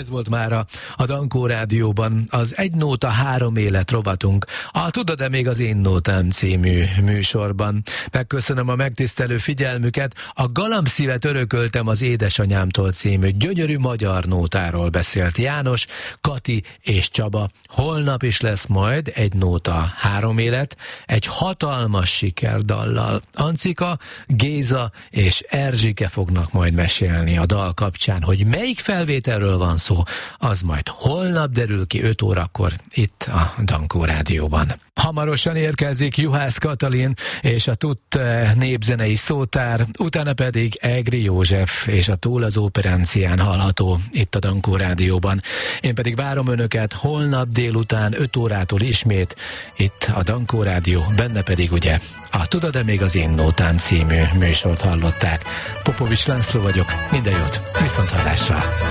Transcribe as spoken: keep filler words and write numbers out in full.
Ez volt mára a Dankó Rádióban az Egy Nóta Három Élet rovatunk, a Tudod-e még az Én Nótám című műsorban. Megköszönöm a megtisztelő figyelmüket. A Galambszívet örököltem az édesanyámtól című gyönyörű magyar nótáról beszélt János, Kati és Csaba. Holnap is lesz majd Egy Nóta Három Élet, egy hatalmas sikerdallal. Ancika, Géza és Erzsike fognak majd mesélni a dal kapcsán, hogy melyik felvételről van szó, az majd holnap derül ki öt órakor itt a Dankó Rádióban. Hamarosan érkezik Juhász Katalin és a Tutt népzenei szótár, utána pedig Egri József és a Túl az Óperencián hallható itt a Dankó Rádióban. Én pedig várom önöket holnap délután öt órától ismét itt a Dankó Rádió, benne pedig ugye a Tudod-e még az Én Nótám című műsort hallották. Popovics László vagyok, minden jót, viszonthallásra!